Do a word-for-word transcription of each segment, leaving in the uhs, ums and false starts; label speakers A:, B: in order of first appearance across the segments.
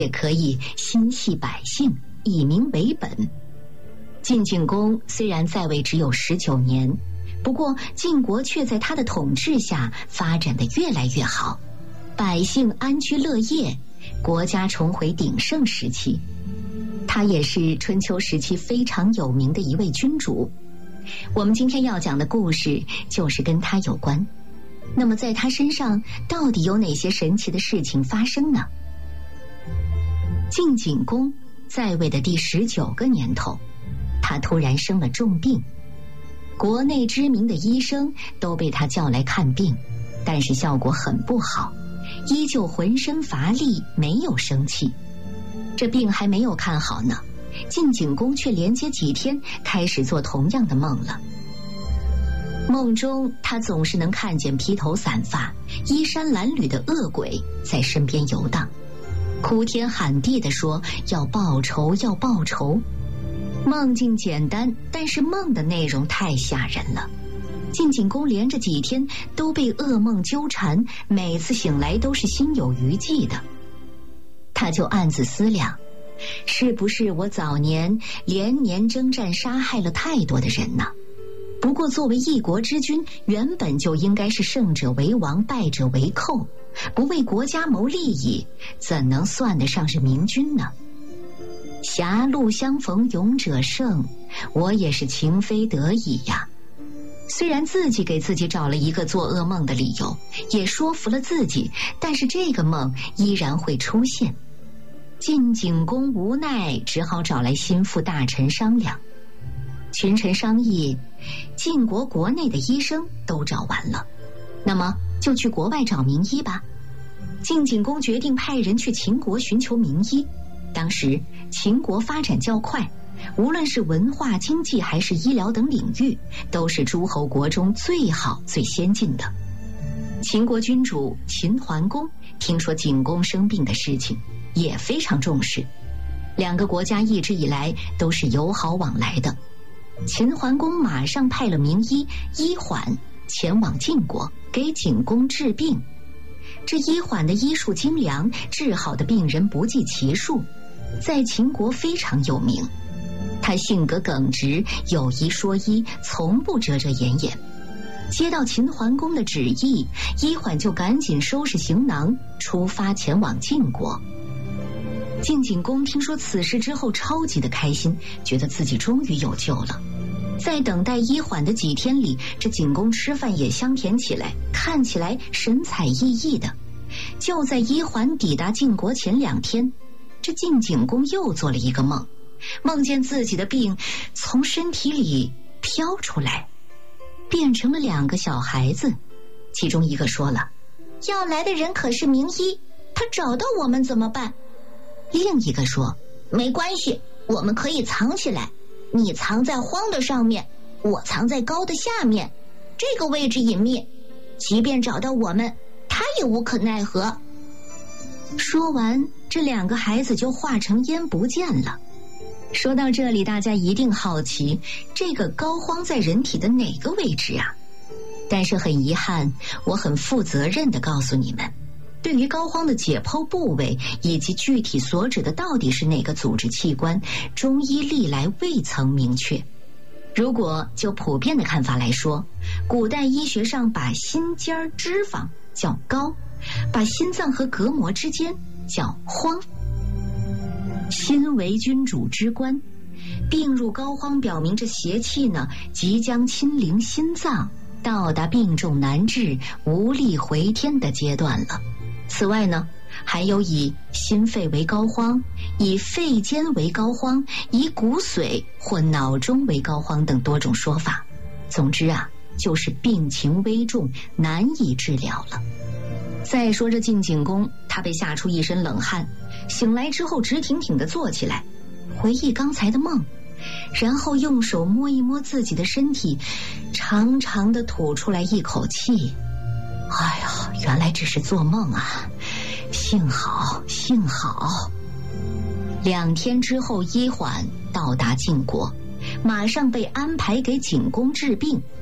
A: 也可以心系百姓，以民为本。晋景公虽然在位只有十九年，不过晋国却在他的统治下发展得越来越好，百姓安居乐业，国家重回鼎盛时期。他也是春秋时期非常有名的一位君主。我们今天要讲的故事就是跟他有关。那么在他身上到底有哪些神奇的事情发生呢？晋景公在位的第十九个年头，他突然生了重病，国内知名的医生都被他叫来看病，但是效果很不好，依旧浑身乏力，没有生气。这病还没有看好呢，晋景公却连接几天开始做同样的梦了。梦中他总是能看见披头散发、衣衫褴褛的恶鬼在身边游荡，哭天喊地地说要报仇要报仇。梦境简单，但是梦的内容太吓人了。晋景公连着几天都被噩梦纠缠，每次醒来都是心有余悸的。他就暗自思量，是不是我早年连年征战，杀害了太多的人呢？不过作为一国之君，原本就应该是胜者为王，败者为寇，不为国家谋利益，怎能算得上是明君呢？狭路相逢勇者胜，我也是情非得已呀。虽然自己给自己找了一个做噩梦的理由，也说服了自己，但是这个梦依然会出现。晋景公无奈，只好找来心腹大臣商量。群臣商议，晋国国内的医生都找完了，那么就去国外找名医吧。晋景公决定派人去秦国寻求名医。当时秦国发展较快，无论是文化、经济还是医疗等领域，都是诸侯国中最好最先进的。秦国君主秦桓公听说景公生病的事情，也非常重视，两个国家一直以来都是友好往来的。秦桓公马上派了名医医缓前往晋国给景公治病。这医缓的医术精良，治好的病人不计其数，在秦国非常有名。他性格耿直，有一说一，从不遮遮掩掩。接到秦桓公的旨意，医缓就赶紧收拾行囊，出发前往晋国。晋景公听说此事之后超级的开心，觉得自己终于有救了。在等待医缓的几天里，这景公吃饭也香甜起来，看起来神采奕奕的。就在医缓抵达晋国前两天，这晋景公又做了一个梦，梦见自己的病从身体里飘出来，变成了两个小孩子。其中一个说了，要来的人可是名医，他找到我们怎么办？另一个说，没关系，我们可以藏起来，你藏在荒的上面，我藏在高的下面，这个位置隐秘，即便找到我们，他也无可奈何。说完，这两个孩子就化成烟不见了。说到这里，大家一定好奇，这个膏肓在人体的哪个位置啊？但是很遗憾，我很负责任地告诉你们，对于膏肓的解剖部位以及具体所指的到底是哪个组织器官，中医历来未曾明确。如果就普遍的看法来说，古代医学上把心尖脂肪叫膏，把心脏和膈膜之间叫肓。心为君主之官，病入膏肓表明这邪气呢即将侵凌心脏，到达病重难治、无力回天的阶段了。此外呢，还有以心肺为膏肓，以肺间为膏肓，以骨髓或脑中为膏肓等多种说法。总之啊，就是病情危重，难以治疗了。再说这晋景公，他被吓出一身冷汗，醒来之后直挺挺地坐起来，回忆刚才的梦，然后用手摸一摸自己的身体，长长地吐出来一口气。哎呀，原来只是做梦啊，幸好幸好。两天之后，医缓到达晋国，马上被安排给景公治病。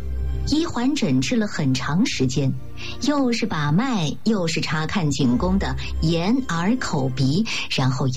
A: 医环诊治了很长时间，又是把脉，又是查看景公的眼耳口鼻，然后